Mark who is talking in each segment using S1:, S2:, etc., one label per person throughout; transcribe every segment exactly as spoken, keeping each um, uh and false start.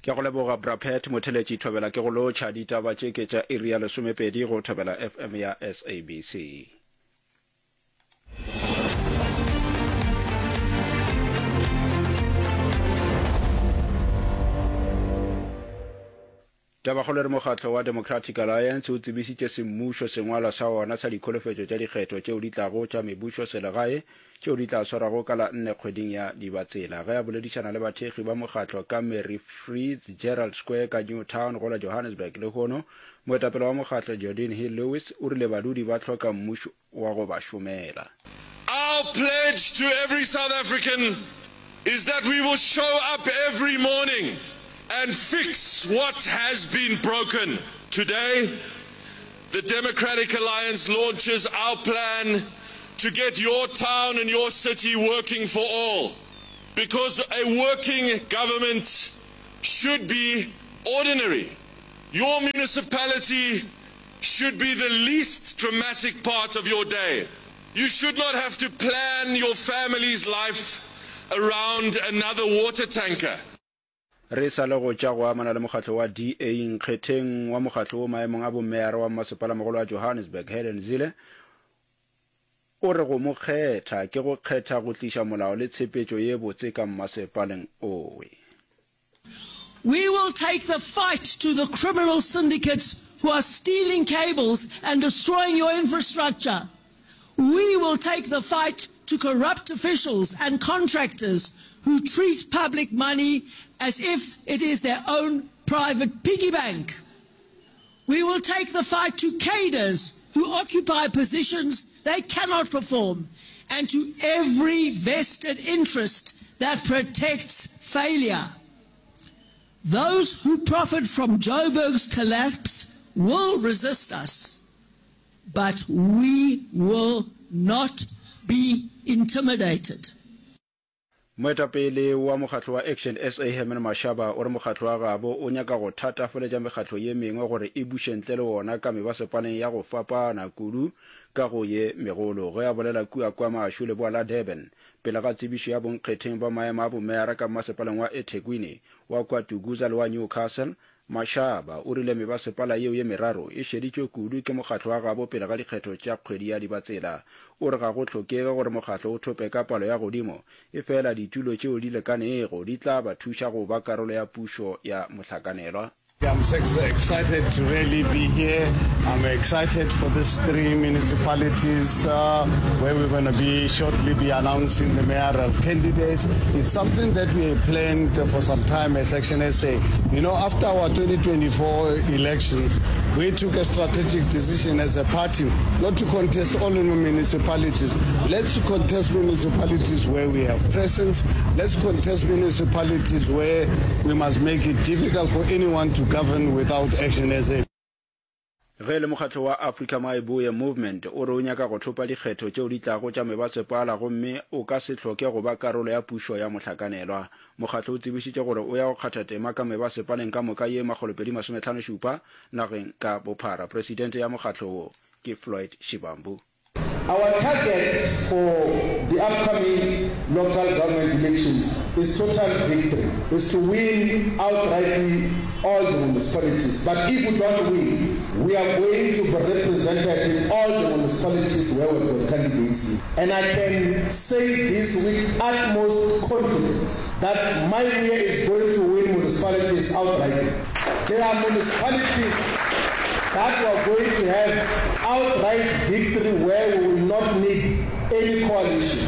S1: ke go leboga Brapet motheletši thobela ke go lotšha ditaba tše ke tša area lesomepedi go thobela F M ya S A B C. Tabagolo re mokgatlo wa Democratic Alliance o tsebisitše semmušo sengwalwa sa wona sa dikholofetšo tša dikgetho tšeo di tlago tša mebušo selegae tšeo di tla swarago ka la nne kgweding ya Dibatsela ge a boledišana le bathekgi ba mokgatlo ka Mary Fritz Gerald Square ka Newtown go la Johannesburg le gono moetapele wa mokgatlo Jordan Hill Lewis o rile badudi ba hloka mmušo wa go ba šomela.
S2: Our pledge to every South African is that we will show up every morning and fix what has been broken. Today, the Democratic Alliance launches our plan to get your town and your city working for all. Because a working government should be ordinary. Your municipality should be the least dramatic part of your day. You should not have to plan your family's life around another water tanker.
S1: Re sa le go tša go amana le mokgatlo wa D A nkgetheng wa mokgatlo o maemong a bomeara wa masepala mogolo wa Johannesburg Helen Zille o re go mo kgetha ke go kgetha go tliša molao le tshepetšo ye botse ka masepaleng owe.
S3: We will take the fight to the criminal syndicates who are stealing cables and destroying your infrastructure. We will take the fight to corrupt officials and contractors who treat public money as if it is their own private piggy bank. We will take the fight to cadres who occupy positions they cannot perform, and to every vested interest that protects failure. Those who profit from Joburg's collapse will resist us, but we will not be intimidated.
S1: Moetapele wa mokgatlo wa Action S A Herman Mashaba o re mokgatlo wa gabo o nyaka go thatafoletša mekgatlo ye mengwe gore e buše ntle le wona ka mebasepaneng ya go fapana kudu ka go ye megolo ge a bolela kua kwa mašu le boa la Durban pele ga tsebišo ya bonkgetheng ba maemo a bomeara ka masepaleng wa eThekwini wa kwa Tuguza le wa Newcastle. Mashaba o rile mebasepala yeo ye meraro e šeditšwe kudu ke mokgatlo wa gabo pele ga dikgetho tša kgwedi ya Dibatsela. O re ga go hlokege gore mokgatlo o thope ka palo ya godimo e fela ditulo tšeo di lekanego di tla ba thuša go ba karolo ya pušo ya mohlakanelwa.
S4: I'm excited to really be here. I'm excited for these three municipalities uh, where we're going to be shortly be announcing the mayoral candidates. It's something that we planned for some time as Action S A. You know, after our twenty twenty-four elections, we took a strategic decision as a party not to contest all in the municipalities. Let's contest municipalities where we have presence. Let's contest municipalities where we must make it difficult for anyone to govern without Action S A.
S1: Ge le mokgatlo wa Africa Maiboya Movement o re o nyaka go thopa dikgetho tšeo di tlago tša mebasepala gomme o ka se hloke go ba karolo ya pušo ya mohlakanelwa. Mokgatlo o tsebišitše gore o ya go kgatha tema ka mebasepaleng ka moka ye makgolopedi masomehlano šupa nageng ka bophara. Presidente ya mokgatlo o ke Floyd Shibambu.
S5: Our target for the upcoming local government elections is total victory, is to win outrightly all the municipalities. But if we don't win, we are going to be represented in all the municipalities where we've got candidates. And I can say this with utmost confidence that my way is going to win municipalities outrightly. There are municipalities that we are going to have outright victory where we will not need any coalition.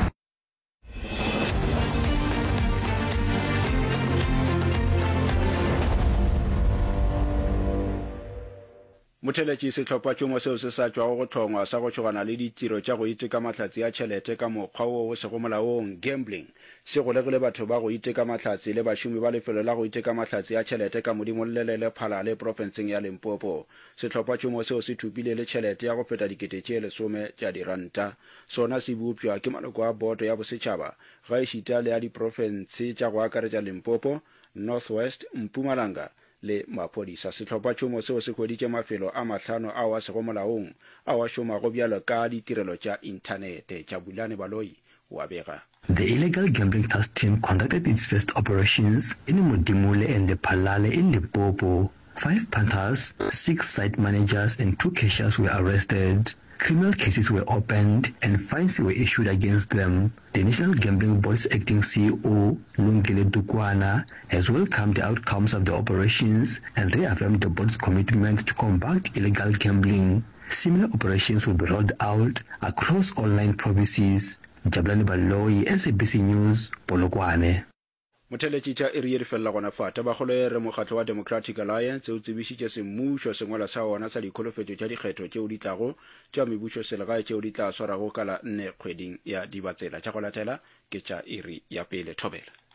S1: Motheletši sehlopha tšomo seo se sa tšwago go thongwa sa go tšhogana le ditiro tša go iteka mahlatsi a tšhelete ka mokgwa wo o sego molaong gambling se go legile batho ba go iteka mahlatsi le bašomi ba lefelo la go iteka mahlatsi a tšhelete ka modimo lelele phala le profenseng ya Limpopo. Sehlopha tšomo seo se thupile le tšhelete ya go feta dikete tše lesome tša diranta. Sona se bupšwa ke maloko a boto ya bosetšhaba ga ešita le ya diprofense tša go akaretša Limpopo, North West, Mpumalanga le maphodisa. Sehlopha tšomo seo se hweditše mafelo a mahlano ao a sego molaong ao a šomago bjalo ka ditirelo tša inthanete. Tša Bulane Baloi wa bega.
S6: The illegal gambling task team conducted its first operations in Modimule and the Palale in Limpopo. Five punters, six site managers, and two cashiers were arrested. Criminal cases were opened and fines were issued against them. The National Gambling Board's acting C E O, Lungile Dukwana, has welcomed the outcomes of the operations and reaffirmed the board's commitment to combat illegal gambling. Similar operations will be rolled out across all nine provinces. Jablani Baloi, S A B C News, Polokwane.
S1: Motheletši tša iri ye di felela gona fata ba kgolere mokgatlo wa Democratic Alliance o tsebišitše semmušo sengwala sa ona sa dikholofetšo tša dikgetho tšeo di tlago tša mebušo selegae tšeo di tla swarago ka la nne kgweding ya dibatsela tša go latela ke tša iri ya pele thobela.